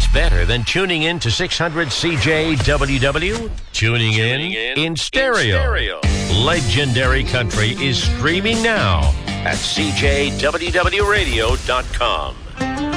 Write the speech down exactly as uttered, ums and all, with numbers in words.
What's better than tuning in to six hundred C J W W? Tuning, tuning in, in in stereo. in stereo. Legendary Country is streaming now at C J W W radio dot com.